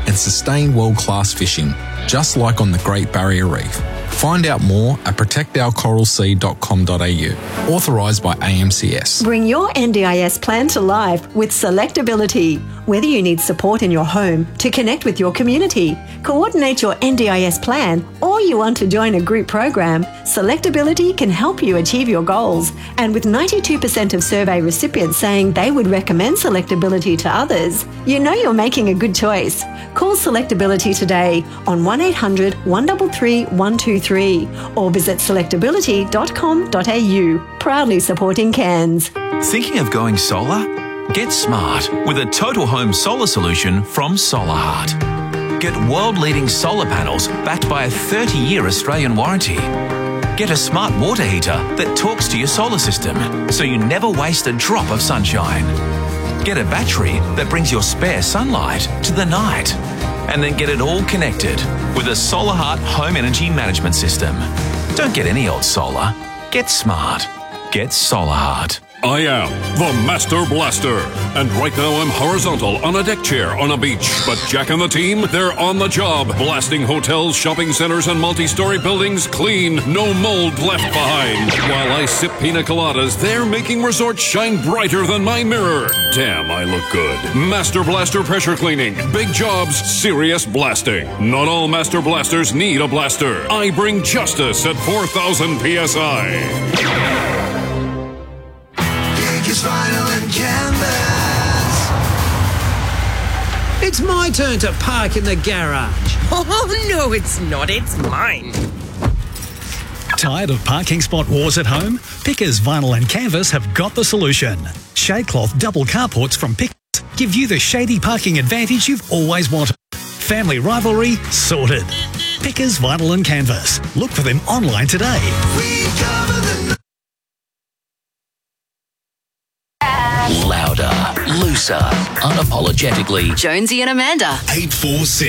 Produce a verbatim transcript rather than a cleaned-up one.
and sustain world-class fishing, just like on the Great Barrier Reef. Find out more at protect our coral sea dot com dot a u. Authorised by A M C S. Bring your N D I S plan to life with Selectability. Whether you need support in your home to connect with your community, coordinate your N D I S plan, or you want to join a group program, Selectability can help you achieve your goals. And with ninety-two percent of survey recipients saying they would recommend Selectability to others, you know you're making a good choice. Call Selectability today on one eight hundred, one three three, one two three or visit selectability dot com dot a u. Proudly supporting Cairns. Thinking of going solar? Get smart with a total home solar solution from Solar Heart. Get world-leading solar panels backed by a thirty-year Australian warranty. Get a smart water heater that talks to your solar system so you never waste a drop of sunshine. Get a battery that brings your spare sunlight to the night. And then get it all connected with a Solar Heart home energy management system. Don't get any old solar. Get smart. Get Solar Heart. I am the Master Blaster, and right now I'm horizontal on a deck chair on a beach. But Jack and the team, they're on the job, blasting hotels, shopping centers, and multi-story buildings clean, no mold left behind. While I sip pina coladas, they're making resorts shine brighter than my mirror. Damn, I look good. Master Blaster pressure cleaning, big jobs, serious blasting. Not all Master Blasters need a blaster. I bring justice at four thousand P S I. Vinyl and canvas. It's my turn to park in the garage. Oh, no, it's not. It's mine. Tired of parking spot wars at home? Pickers Vinyl and Canvas have got the solution. Shade cloth double carports from Pickers give you the shady parking advantage you've always wanted. Family rivalry sorted. Pickers Vinyl and Canvas. Look for them online today. We cover the Louder, looser, unapologetically. Jonesy and Amanda. eight four six.